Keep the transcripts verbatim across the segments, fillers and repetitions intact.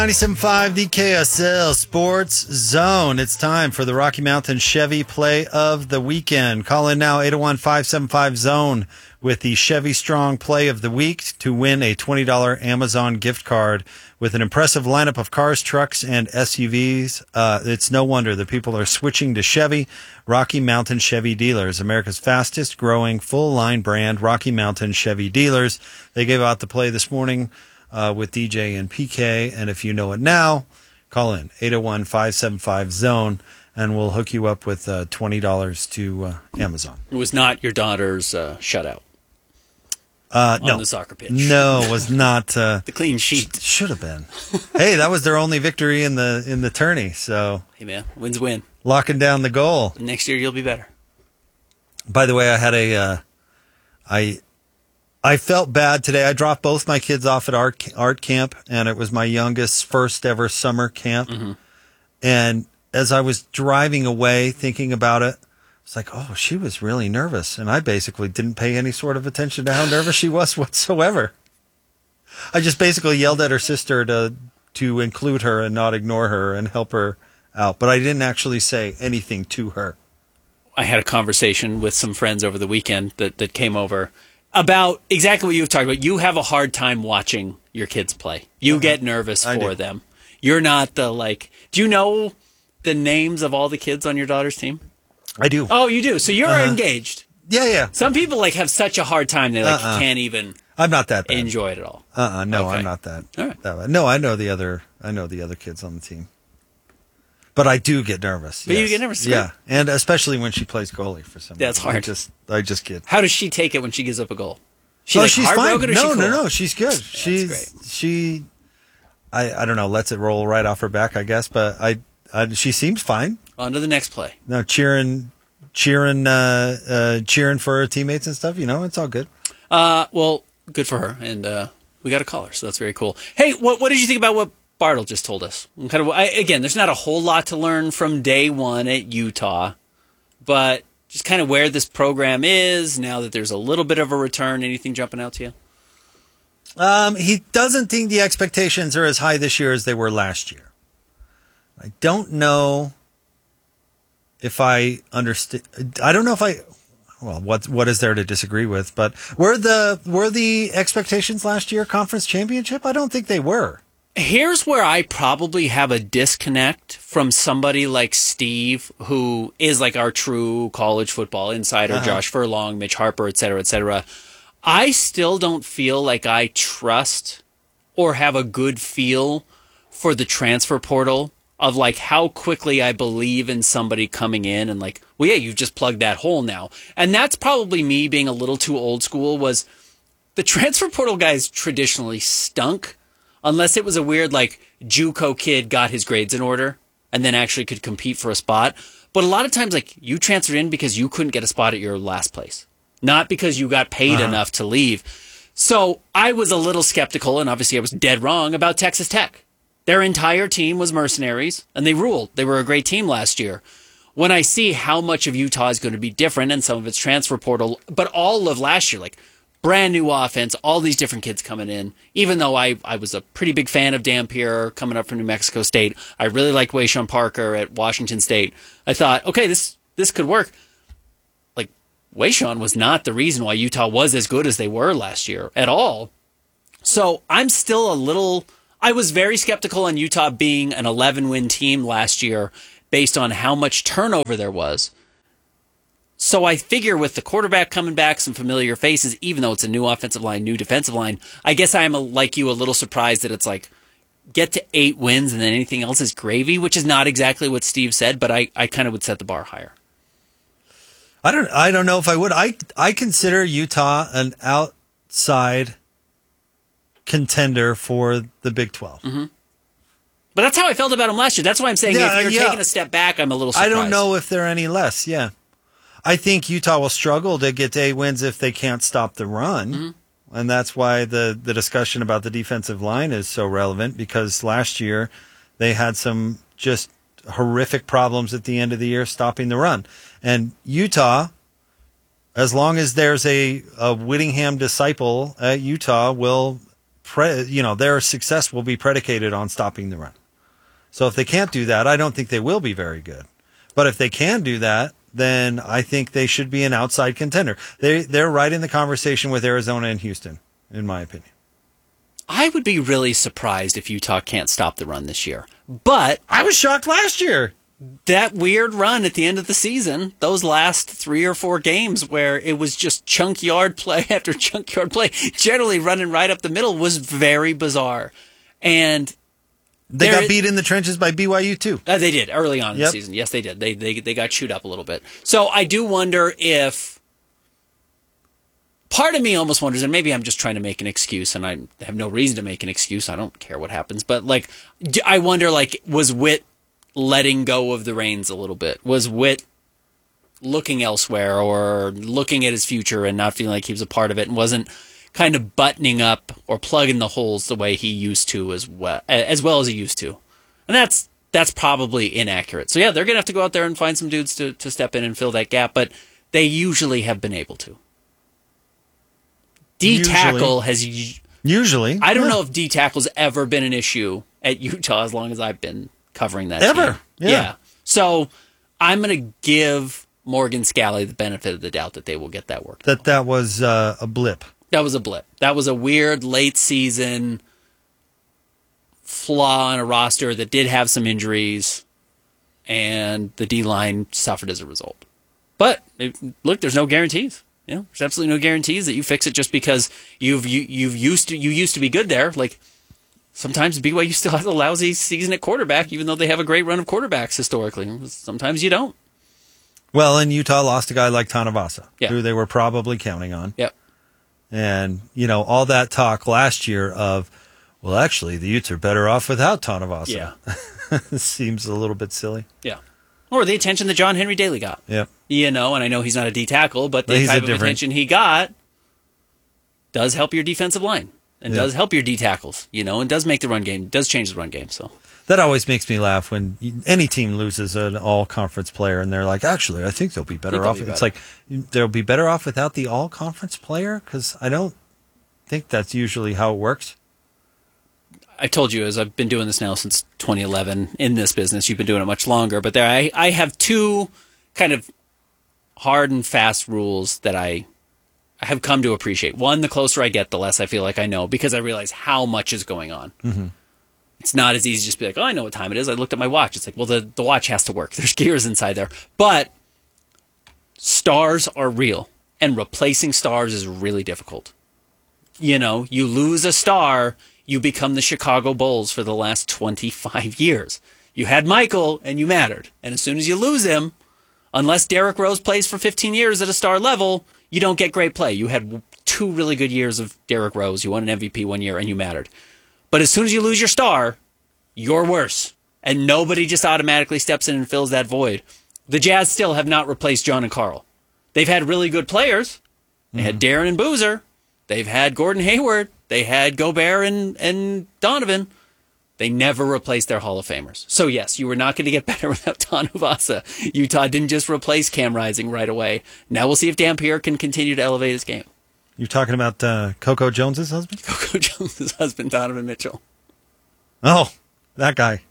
ninety-seven point five D K S L Sports Zone. It's time for the Rocky Mountain Chevy Play of the Weekend. Call in now, eight oh one, five seven five, zone with the Chevy Strong Play of the Week to win a twenty dollars Amazon gift card with an impressive lineup of cars, trucks, and S U Vs. Uh, it's no wonder that people are switching to Chevy. Rocky Mountain Chevy Dealers, America's fastest growing full-line brand, Rocky Mountain Chevy Dealers. They gave out the play this morning Uh, with D J and P K, and if you know it now, call in eight oh one, five seven five, zone, and we'll hook you up with uh, twenty dollars to uh, Amazon. It was not your daughter's uh, shutout uh, on no. the soccer pitch. No, it was not. Uh, the clean sheet. Sh- should have been. Hey, that was their only victory in the in the tourney, so. Hey, man, wins win. Locking down the goal. Next year, you'll be better. By the way, I had a, uh, I... I felt bad today. I dropped both my kids off at art art camp, and it was my youngest's first ever summer camp. Mm-hmm. And as I was driving away thinking about it, it's like, oh, she was really nervous. And I basically didn't pay any sort of attention to how nervous she was whatsoever. I just basically yelled at her sister to to include her and not ignore her and help her out. But I didn't actually say anything to her. I had a conversation with some friends over the weekend that, that came over about exactly what you've talked about. You have a hard time watching your kids play. You uh-huh. get nervous I for do. them. You're not the, like, do you know the names of all the kids on your daughter's team? I do. Oh, you do. So you're uh-huh. engaged. Yeah, yeah. Some people, like, have such a hard time they, like, uh-uh. can't even I'm not that bad. enjoy it at all. Uh-uh. No, okay. I'm not that. All right. that bad. No, I know the other, I know the other kids on the team. But I do get nervous. But yes. you get nervous. Yeah. And especially when she plays goalie for some reason. That's hard. I just, I just get. How does she take it when she gives up a goal? She oh, like she's fine. heartbroken or No, she cool? no, no. She's good. That's she's, great. she, I, I don't know, lets it roll right off her back, I guess. But I, I she seems fine. On to the next play. No, cheering, cheering, uh, uh, cheering for her teammates and stuff. You know, it's all good. Uh, well, good for her. And, uh, we got a caller, so that's very cool. Hey, what, what did you think about what Bartle just told us? Kind of, I, again, there's not a whole lot to learn from day one at Utah, but just kind of where this program is now that there's a little bit of a return. Anything jumping out to you? Um, he doesn't think the expectations are as high this year as they were last year. I don't know if I understand. I don't know if I. Well, what what is there to disagree with? But were the were the expectations last year conference championship? I don't think they were. Here's where I probably have a disconnect from somebody like Steve, who is like our true college football insider, uh-huh. Josh Furlong, Mitch Harper, et cetera, et cetera. I still don't feel like I trust or have a good feel for the transfer portal of like how quickly I believe in somebody coming in and like, well, yeah, you've just plugged that hole now. And that's probably me being a little too old school. Was the transfer portal guys traditionally stunk. Unless it was a weird, like, JUCO kid got his grades in order and then actually could compete for a spot. But a lot of times, like, you transferred in because you couldn't get a spot at your last place. Not because you got paid uh-huh. enough to leave. So I was a little skeptical, and obviously I was dead wrong, about Texas Tech. Their entire team was mercenaries, and they ruled. They were a great team last year. When I see how much of Utah is going to be different and some of its transfer portal, but all of last year, like, brand new offense, all these different kids coming in. Even though I, I was a pretty big fan of Dampier coming up from New Mexico State, I really liked Wayshawn Parker at Washington State. I thought, okay, this this could work. Like, Wayshawn was not the reason why Utah was as good as they were last year at all. So I'm still a little... I was very skeptical on Utah being an eleven-win team last year based on how much turnover there was. So I figure with the quarterback coming back, some familiar faces, even though it's a new offensive line, new defensive line, I guess I'm, a, like you, a little surprised that it's like, get to eight wins and then anything else is gravy, which is not exactly what Steve said, but I, I kind of would set the bar higher. I don't I don't know if I would. I, I consider Utah an outside contender for the Big twelve. Mm-hmm. But that's how I felt about them last year. That's why I'm saying yeah, if you're yeah. taking a step back, I'm a little surprised. I don't know if they're any less, yeah. I think Utah will struggle to get to eight wins if they can't stop the run. Mm-hmm. And that's why the, the discussion about the defensive line is so relevant, because last year they had some just horrific problems at the end of the year stopping the run. And Utah, as long as there's a, a Whittingham disciple at Utah, will pre, you know, their success will be predicated on stopping the run. So if they can't do that, I don't think they will be very good. But if they can do that, then I think they should be an outside contender. They they're right in the conversation with Arizona and Houston, in my opinion. I would be really surprised if Utah can't stop the run this year. But I was shocked last year. That weird run at the end of the season, those last three or four games where it was just chunk yard play after chunk yard play, generally running right up the middle, was very bizarre. And they got beat in the trenches by B Y U too. Uh, they did early on in yep. the season. Yes, they did. They, they they got chewed up a little bit. So I do wonder if part of me almost wonders, and maybe I'm just trying to make an excuse, and I have no reason to make an excuse. I don't care what happens, but like I wonder, like, was Witt letting go of the reins a little bit? Was Witt looking elsewhere or looking at his future and not feeling like he was a part of it and wasn't kind of buttoning up or plugging the holes the way he used to as well as well as he used to? And that's that's probably inaccurate. So yeah, they're gonna have to go out there and find some dudes to, to step in and fill that gap, but they usually have been able to. D tackle has usually. I don't yeah. know if D tackle's ever been an issue at Utah as long as I've been covering that ever. team. Yeah. yeah. So I'm going to give Morgan Scalley the benefit of the doubt that they will get that work. That that was uh, a blip. That was a blip. That was a weird late season flaw on a roster that did have some injuries, and the D-line suffered as a result. But it, look, there's no guarantees. You know, there's absolutely no guarantees that you fix it just because you've you, you've used to you used to be good there. Like, sometimes B Y U still has a lousy season at quarterback, even though they have a great run of quarterbacks historically. Sometimes you don't. Well, and Utah lost a guy like Tanavasa, yeah. who they were probably counting on. Yep. And, you know, all that talk last year of, well, actually, the Utes are better off without Tanavasa. Yeah. Seems a little bit silly. Yeah. Or the attention that John Henry Daly got. Yeah. You know, and I know he's not a D tackle, but the but type of attention he got does help your defensive line. And yeah. does help your D tackles, you know, and does make the run game, does change the run game. So that always makes me laugh when any team loses an all-conference player, and they're like, "Actually, I think they'll be better off." Be better. It's like they'll be better off without the all-conference player, because I don't think that's usually how it works. I told you, as I've been doing this now since twenty eleven in this business. You've been doing it much longer, but there I, I have two kind of hard and fast rules that I. I have come to appreciate. One, the closer I get, the less I feel like I know, because I realize how much is going on. Mm-hmm. It's not as easy to just be like, oh, I know what time it is. I looked at my watch. It's like, well, the, the watch has to work. There's gears inside there. But stars are real, and replacing stars is really difficult. You know, you lose a star, you become the Chicago Bulls for the last twenty-five years. You had Michael, and you mattered. And as soon as you lose him, unless Derrick Rose plays for fifteen years at a star level, you don't get great play. You had two really good years of Derrick Rose. You won an M V P one year, and you mattered. But as soon as you lose your star, you're worse. And nobody just automatically steps in and fills that void. The Jazz still have not replaced John and Carl. They've had really good players. They mm-hmm. had Darren and Boozer. They've had Gordon Hayward. They had Gobert and, and Donovan. They never replaced their Hall of Famers. So yes, you were not going to get better without Tanuvasa. Utah didn't just replace Cam Rising right away. Now we'll see if Dampier can continue to elevate his game. You're talking about uh, Coco Jones's husband? Coco Jones's husband, Donovan Mitchell. Oh, that guy.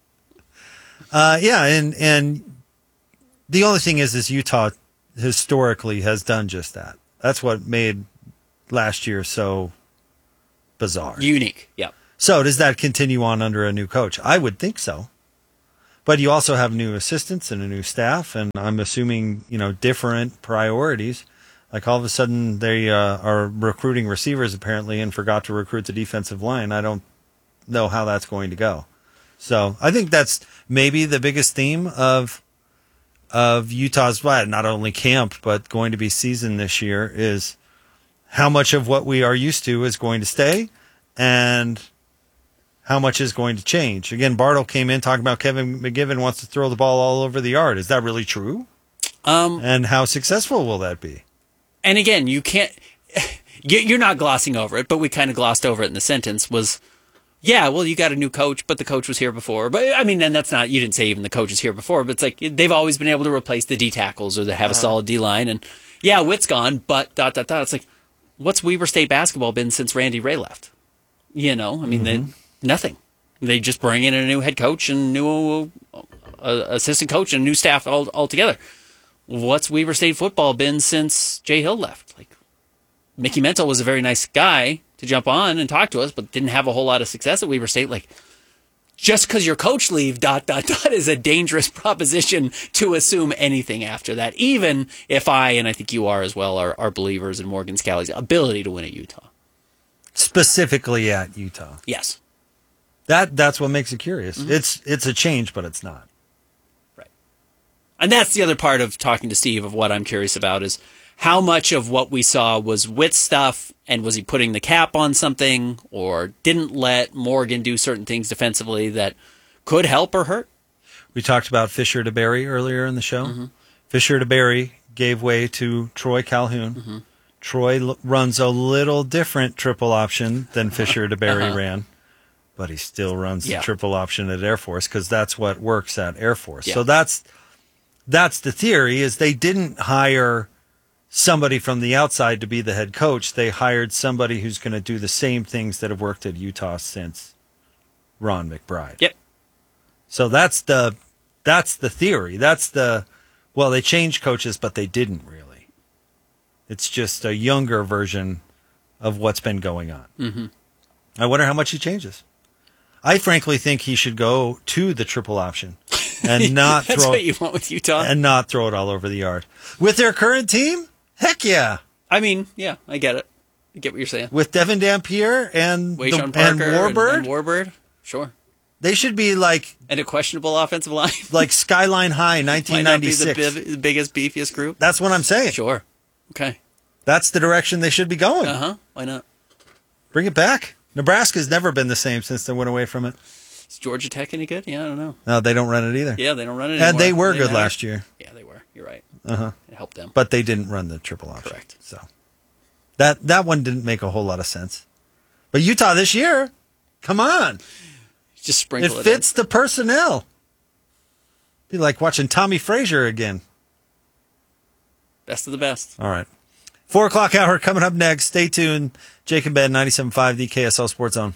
Uh, yeah, and and the only thing is, is Utah historically has done just that. That's what made last year so bizarre. Unique, yeah. So does that continue on under a new coach? I would think so. But you also have new assistants and a new staff, and I'm assuming, you know, different priorities. Like all of a sudden they uh, are recruiting receivers apparently and forgot to recruit the defensive line. I don't know how that's going to go. So I think that's maybe the biggest theme of of Utah's, well, not only camp, but going to be season this year, is how much of what we are used to is going to stay and how much is going to change. Again, Bartle came in talking about Kevin McGivern wants to throw the ball all over the yard. Is that really true? Um, and how successful will that be? And again, you can't, you're not glossing over it, but we kind of glossed over it in the sentence was, yeah, well, you got a new coach, but the coach was here before. But I mean, and that's not, you didn't say even the coach is here before, but it's like they've always been able to replace the D tackles or to have uh-huh. a solid D line. And yeah, Witt's gone, but dot, dot, dot. It's like, what's Weber State basketball been since Randy Ray left? You know, I mean, mm-hmm. they, nothing. They just bring in a new head coach and new uh, assistant coach and new staff all altogether. What's Weber State football been since Jay Hill left? Like, Mickey Mental was a very nice guy to jump on and talk to us, but didn't have a whole lot of success at Weber State. Like, just because your coach leave, dot, dot, dot, is a dangerous proposition to assume anything after that, even if I, and I think you are as well, are, are believers in Morgan Scalley's ability to win at Utah. Specifically at Utah. Yes. That That's what makes it curious. Mm-hmm. It's it's a change, but it's not. Right. And that's the other part of talking to Steve of what I'm curious about is how much of what we saw was Witt stuff, and was he putting the cap on something, or didn't let Morgan do certain things defensively that could help or hurt? We talked about Fisher to Berry earlier in the show. Mm-hmm. Fisher to Berry gave way to Troy Calhoun. Mm-hmm. Troy l- runs a little different triple option than Fisher to Berry uh-huh. ran, but he still runs yeah. the triple option at Air Force because that's what works at Air Force. Yeah. So that's that's the theory, is they didn't hire somebody from the outside to be the head coach. They hired somebody who's going to do the same things that have worked at Utah since Ron McBride. Yep. So that's the that's the theory. That's the well, they changed coaches, but they didn't really. It's just a younger version of what's been going on. Mm-hmm. I wonder how much he changes. I frankly think he should go to the triple option and not That's throw what you want with Utah, and not throw it all over the yard with their current team. Heck yeah! I mean, yeah, I get it. I get what you're saying. With Devin Dampier and the, Parker and Warbird, and, and Warbird, sure. They should be like and a questionable offensive line, like Skyline High, nineteen ninety-six. Might not be the b- biggest, beefiest group. That's what I'm saying. Sure. Okay. That's the direction they should be going. Uh huh. Why not? Bring it back. Nebraska's never been the same since they went away from it. Is Georgia Tech any good? Yeah, I don't know. No, they don't run it either. Yeah, they don't run it anymore. And they were they good matter. last year. Yeah, they were. You're right. Uh huh. It helped them. But they didn't run the triple option. Correct. So that that one didn't make a whole lot of sense. But Utah this year, come on. Just sprinkle it it fits in. the personnel. Be like watching Tommy Frazier again. Best of the best. All right. Four o'clock hour coming up next. Stay tuned. Jake and Ben, ninety-seven point five, the K S L Sports Zone.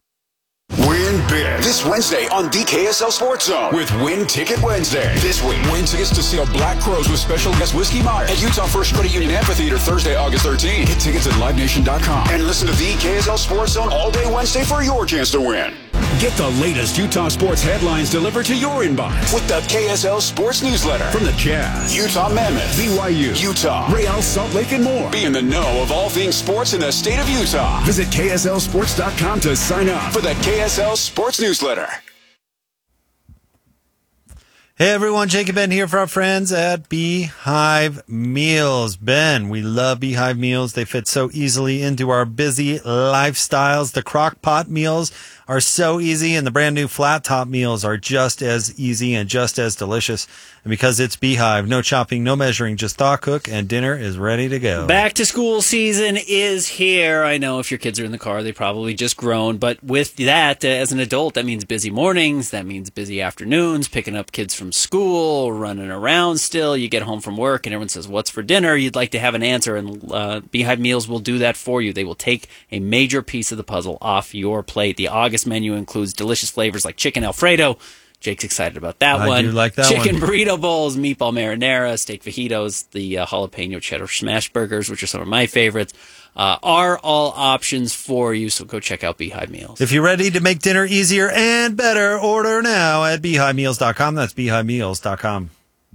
Win big this Wednesday on D K S L Sports Zone with Win Ticket Wednesday. This week, win tickets to see the Black Crowes with special guest Whiskey Myers at Utah First Credit Union Amphitheater Thursday, August thirteenth. Get tickets at live nation dot com and listen to the K S L Sports Zone all day Wednesday for your chance to win. Get the latest Utah sports headlines delivered to your inbox with the K S L Sports Newsletter. From the Jazz, Utah Mammoth, B Y U, Utah, Real Salt Lake, and more. Be in the know of all things sports in the state of Utah. Visit K S L sports dot com to sign up for the K S L Sports Newsletter. Hey everyone, Jake and Ben here for our friends at Beehive Meals. Ben, we love Beehive Meals. They fit so easily into our busy lifestyles. The crock pot meals are so easy, and the brand new flat top meals are just as easy and just as delicious. And because it's Beehive, no chopping, no measuring, just thaw, cook, and dinner is ready to go. Back to school season is here. I know if your kids are in the car, they probably just grown. But with that, uh, as an adult, that means busy mornings. That means busy afternoons, picking up kids from school, running around still. You get home from work, and everyone says, what's for dinner? You'd like to have an answer, and uh, Beehive Meals will do that for you. They will take a major piece of the puzzle off your plate. The August menu includes delicious flavors like chicken Alfredo. Jake's excited about that I one. I do like that Chicken one. burrito bowls, meatball marinara, steak fajitos, the uh, jalapeno cheddar smash burgers, which are some of my favorites, uh, are all options for you. So go check out Beehive Meals. If you're ready to make dinner easier and better, order now at beehive meals dot com. That's beehive meals dot com.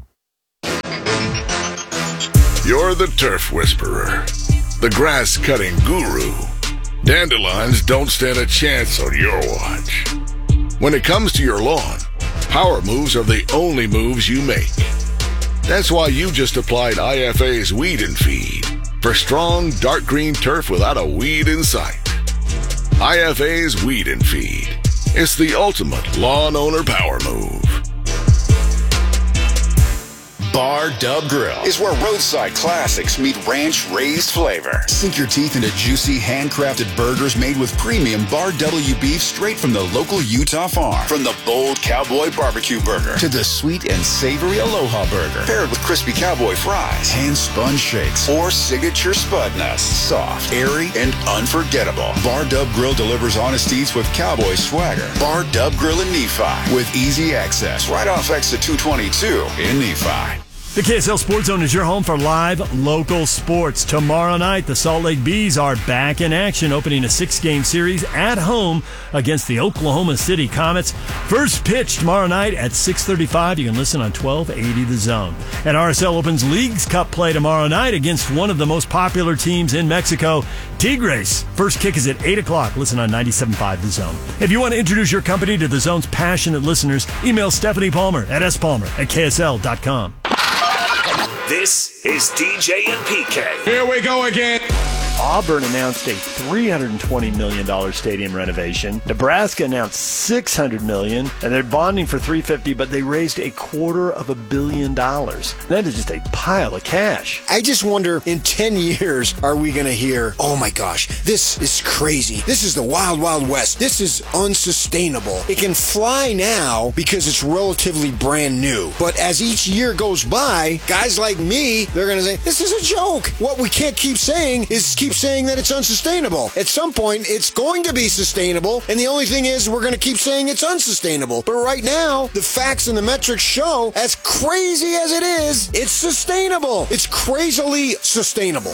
You're the turf whisperer, the grass cutting guru. Dandelions don't stand a chance on your watch. When it comes to your lawn, power moves are the only moves you make. That's why you just applied I F A's Weed and Feed for strong, dark green turf without a weed in sight. I F A's Weed and Feed. It's the ultimate lawn owner power move. Bar Dub Grill is where roadside classics meet ranch-raised flavor. Sink your teeth into juicy, handcrafted burgers made with premium Bar W beef straight from the local Utah farm. From the bold cowboy barbecue burger to the sweet and savory Aloha burger, paired with crispy cowboy fries, hand-spun shakes, or signature spud nuts. Soft, airy, and unforgettable. Bar Dub Grill delivers honest eats with cowboy swagger. Bar Dub Grill in Nephi with easy access right off exit two twenty-two in Nephi. The K S L Sports Zone is your home for live local sports. Tomorrow night, the Salt Lake Bees are back in action, opening a six-game series at home against the Oklahoma City Comets. First pitch tomorrow night at six thirty-five. You can listen on twelve eighty The Zone. And R S L opens Leagues Cup play tomorrow night against one of the most popular teams in Mexico, Tigres. First kick is at eight o'clock. Listen on ninety-seven point five The Zone. If you want to introduce your company to The Zone's passionate listeners, email Stephanie Palmer at spalmer at K S L dot com. This is D J and P K. Here we go again. Auburn announced a three hundred twenty million dollars stadium renovation. Nebraska announced six hundred million dollars, and they're bonding for three hundred fifty, but they raised a quarter of a billion dollars. That is just a pile of cash. I just wonder, in ten years, are we going to hear, oh my gosh, this is crazy. This is the wild, wild west. This is unsustainable. It can fly now because it's relatively brand new. But as each year goes by, guys like me, they're going to say, this is a joke. What we can't keep saying is keep saying that it's unsustainable. At some point, it's going to be sustainable, and the only thing is we're going to keep saying it's unsustainable. But right now, the facts and the metrics show, as crazy as it is, it's sustainable. It's crazily sustainable.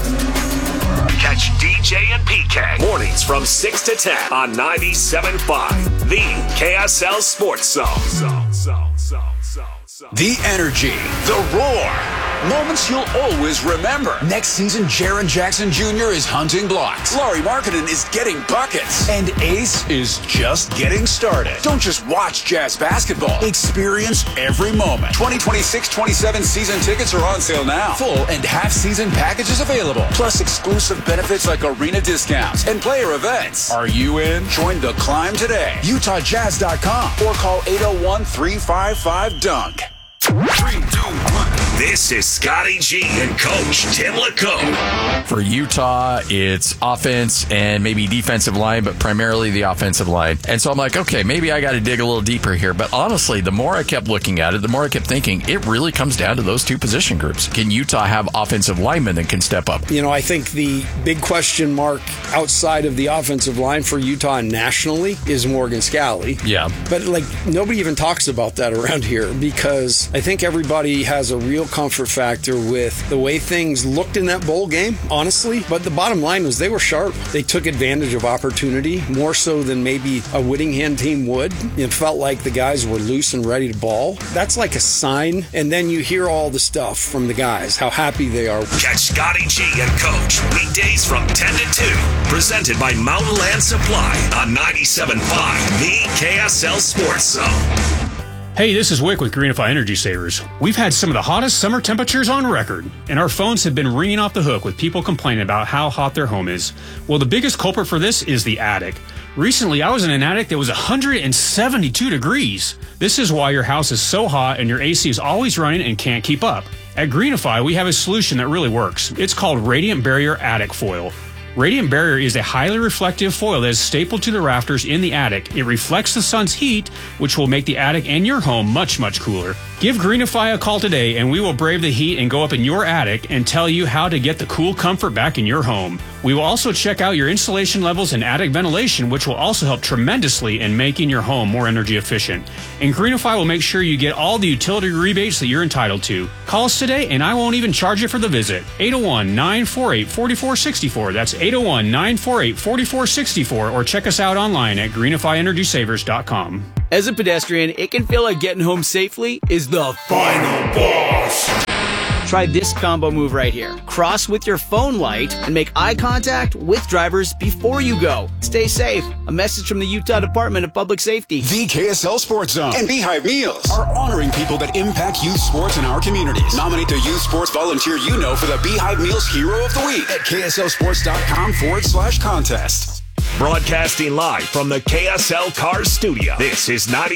Catch D J and P K mornings from six to ten on ninety-seven point five, the K S L Sports Zone. Zone, zone, zone, zone, zone. The energy, the roar, moments you'll always remember. Next season, Jaren Jackson Junior is hunting blocks. Laurie Markkinen is getting buckets. And Ace is just getting started. Don't just watch Jazz basketball. Experience every moment. twenty twenty-six twenty-seven season tickets are on sale now. Full and half-season packages available. Plus exclusive benefits like arena discounts and player events. Are you in? Join the climb today. Utah Jazz dot com or call eight oh one, three five five, dunk. Three, two, one. This is Scotty G and Coach Tim LaCombe. For Utah, it's offense and maybe defensive line, but primarily the offensive line. And so I'm like, okay, maybe I got to dig a little deeper here. But honestly, the more I kept looking at it, the more I kept thinking, it really comes down to those two position groups. Can Utah have offensive linemen that can step up? You know, I think the big question mark outside of the offensive line for Utah nationally is Morgan Scalley. Yeah. But, like, nobody even talks about that around here because I think everybody has a real comfort factor with the way things looked in that bowl game, honestly. But the bottom line was they were sharp. They took advantage of opportunity more so than maybe a Whittingham team would. It felt like the guys were loose and ready to ball. That's like a sign. And then you hear all the stuff from the guys, how happy they are. Catch Scotty G and Coach weekdays from ten to two. Presented by Mountain Land Supply on ninety-seven point five, the K S L Sports Zone. Hey, this is Wick with Greenify Energy Savers. We've had some of the hottest summer temperatures on record, and our phones have been ringing off the hook with people complaining about how hot their home is. Well, the biggest culprit for this is the attic. Recently, I was in an attic that was one hundred seventy-two degrees. This is why your house is so hot and your A C is always running and can't keep up. At Greenify, we have a solution that really works. It's called Radiant Barrier Attic Foil. Radiant Barrier is a highly reflective foil that is stapled to the rafters in the attic. It reflects the sun's heat, which will make the attic and your home much, much cooler. Give Greenify a call today, and we will brave the heat and go up in your attic and tell you how to get the cool comfort back in your home. We will also check out your insulation levels and attic ventilation, which will also help tremendously in making your home more energy efficient. And Greenify will make sure you get all the utility rebates that you're entitled to. Call us today, and I won't even charge you for the visit. eight oh one, nine four eight, four four six four. That's eight oh one, nine four eight, four four six four, or check us out online at greenify energy savers dot com. As a pedestrian, it can feel like getting home safely is the final boss. Try this combo move right here. Cross with your phone light and make eye contact with drivers before you go. Stay safe. A message from the Utah Department of Public Safety. The K S L Sports Zone and Beehive Meals are honoring people that impact youth sports in our communities. Nominate the youth sports volunteer you know for the Beehive Meals Hero of the Week at K S L sports dot com forward slash contest. Broadcasting live from the K S L Cars Studio. This is ninety.